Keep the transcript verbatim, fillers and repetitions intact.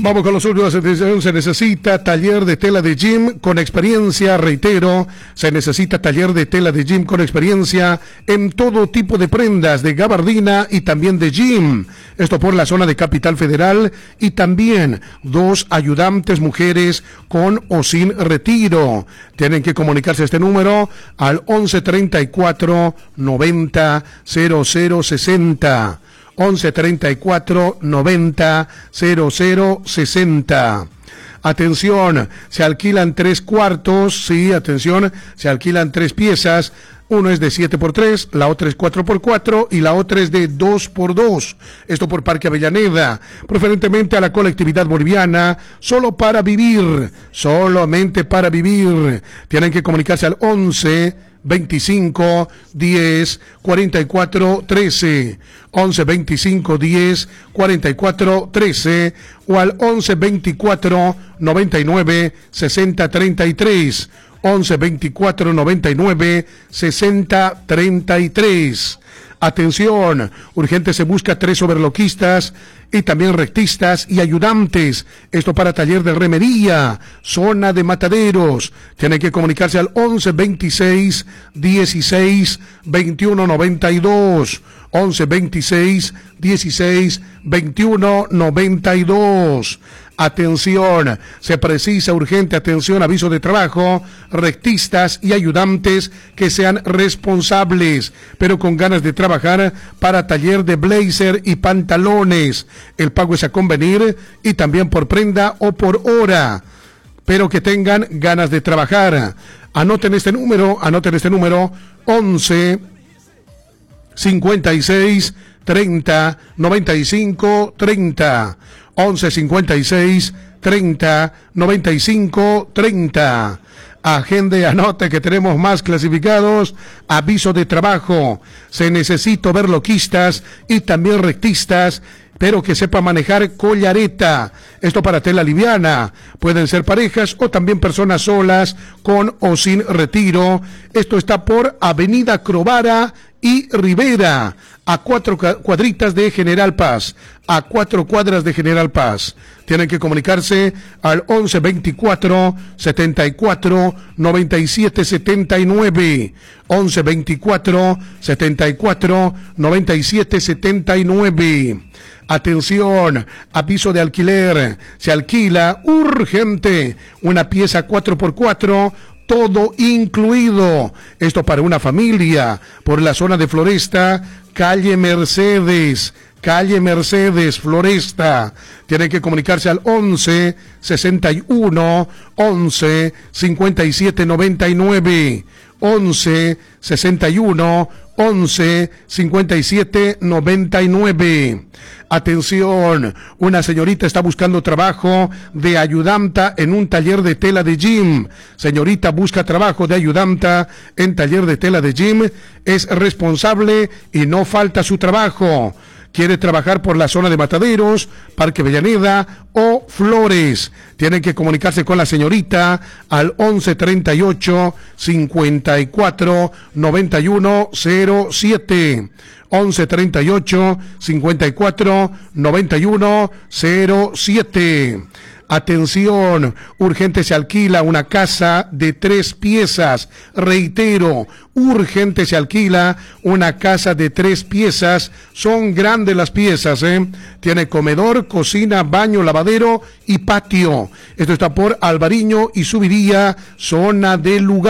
Vamos con los últimos. Se necesita taller de tela de gym con experiencia, reitero, se necesita taller de tela de gym con experiencia en todo tipo de prendas de gabardina y también de gym. Esto por la zona de Capital Federal, y también dos ayudantes mujeres con o sin retiro. Tienen que comunicarse a este número al once treinta y cuatro noventa cero cero sesenta. once treinta y cuatro noventa cero cero sesenta. Atención, se alquilan tres cuartos, sí, atención, se alquilan tres piezas. Uno es de siete por tres, la otra es cuatro por cuatro y la otra es de dos por dos. Esto por Parque Avellaneda, preferentemente a la colectividad boliviana, solo para vivir, solamente para vivir. Tienen que comunicarse al once veinticinco diez cuarenta y cuatro trece, once veinticinco diez cuarenta y cuatro trece o al once veinticuatro noventa y nueve sesenta treinta y tres, once veinticuatro noventa y nueve sesenta treinta y tres. Atención, urgente, se busca tres overloquistas y también rectistas y ayudantes. Esto para taller de remería, zona de Mataderos. Tienen que comunicarse al once veintiséis dieciséis veintiuno noventa y dos. once veintiséis dieciséis veintiuno noventa y dos. Atención, se precisa urgente, atención, aviso de trabajo, rectistas y ayudantes que sean responsables, pero con ganas de trabajar para taller de blazer y pantalones. El pago es a convenir y también por prenda o por hora, pero que tengan ganas de trabajar. Anoten este número, anoten este número, once cincuenta y seis treinta noventa y cinco treinta. once cincuenta y seis treinta noventa y cinco treinta. Agende, anote que tenemos más clasificados. Aviso de trabajo, se necesita overloquistas y también rectistas, pero que sepa manejar collareta. Esto para tela liviana. Pueden ser parejas o también personas solas, con o sin retiro. Esto está por Avenida Crovara y Rivera, a cuatro cuadritas de General Paz, a cuatro cuadras de General Paz. Tienen que comunicarse al once veinticuatro setenta y cuatro noventa y siete setenta y nueve, once veinticuatro setenta y cuatro noventa y siete setenta y nueve. Atención, aviso de alquiler, se alquila urgente una pieza cuatro por cuatro, todo incluido. Esto para una familia, por la zona de Floresta, calle Mercedes, calle Mercedes, Floresta. Tienen que comunicarse al once sesenta y uno once cincuenta y siete noventa y nueve, once sesenta y uno once cincuenta y siete noventa y nueve. Atención, una señorita está buscando trabajo de ayudanta en un taller de tela de gym. Señorita busca trabajo de ayudanta en taller de tela de gym, es responsable y no falta su trabajo. Quiere trabajar por la zona de Mataderos, Parque Avellaneda o Flores. Tienen que comunicarse con la señorita al once treinta y ocho cincuenta y cuatro noventa y uno cero siete. once treinta y ocho cincuenta y cuatro noventa y uno cero siete. Atención, urgente, se alquila una casa de tres piezas. Reitero, urgente, se alquila una casa de tres piezas. Son grandes las piezas, ¿eh? Tiene comedor, cocina, baño, lavadero y patio. Esto está por Alvariño y Subiría, zona de lugar.